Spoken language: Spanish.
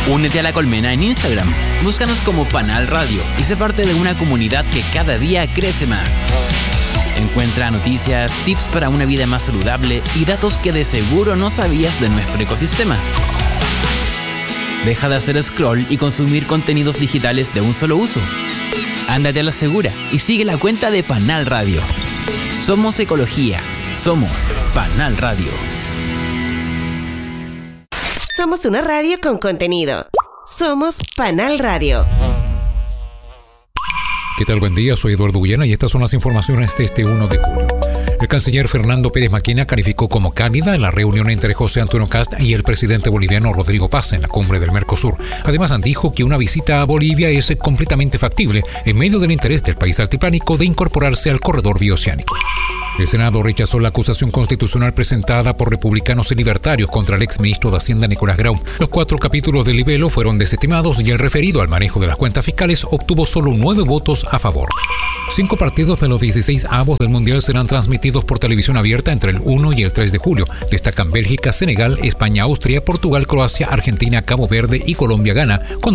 Únete a La Colmena en Instagram. Búscanos como Panal Radio y sé parte de una comunidad que cada día crece más. Encuentra noticias, tips para una vida más saludable y datos que de seguro no sabías de nuestro ecosistema. Deja de hacer scroll y consumir contenidos digitales de un solo uso. Ándate a la segura y sigue la cuenta de Panal Radio. Somos ecología. Somos Panal Radio. Somos una radio con contenido. Somos Panal Radio. ¿Qué tal? Buen día, soy Eduardo Guillena y estas son las informaciones de este 1 de julio. El canciller Fernando Pérez Maquina calificó como cálida la reunión entre José Antonio Kast y el presidente boliviano Rodrigo Paz en la cumbre del Mercosur. Además, dijo que una visita a Bolivia es completamente factible en medio del interés del país altiplánico de incorporarse al corredor bioceánico. El Senado rechazó la acusación constitucional presentada por republicanos y libertarios contra el exministro de Hacienda Nicolás Grau. Los 4 capítulos del libelo fueron desestimados y el referido al manejo de las cuentas fiscales obtuvo solo 9 votos a favor. 5 partidos de los 16 avos del Mundial serán transmitidos por televisión abierta entre el 1 y el 3 de julio. Destacan Bélgica, Senegal, España, Austria, Portugal, Croacia, Argentina, Cabo Verde y Colombia-Ghana, con